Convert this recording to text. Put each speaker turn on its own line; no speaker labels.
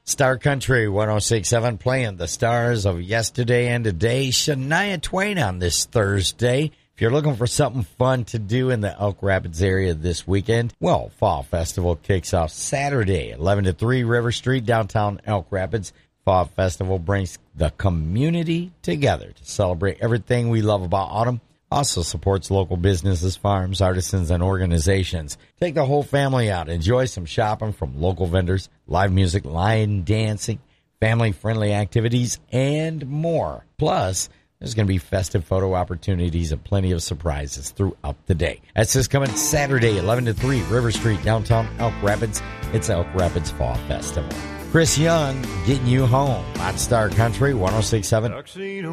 Star Country 106.7 playing the stars of yesterday and today. Shania Twain on this Thursday. If you're looking for something fun to do in the Elk Rapids area this weekend, well, Fall Festival kicks off Saturday, 11 to 3, River Street, downtown Elk Rapids. Fall Festival brings the community together to celebrate everything we love about autumn. Also supports local businesses, farms, artisans, and organizations. Take the whole family out. Enjoy some shopping from local vendors, live music, line dancing, family-friendly activities, and more. Plus, there's going to be festive photo opportunities and plenty of surprises throughout the day. That's this coming Saturday, 11 to 3, River Street, downtown Elk Rapids. It's Elk Rapids Fall Festival. Chris Young getting you home on Star Country 106.7.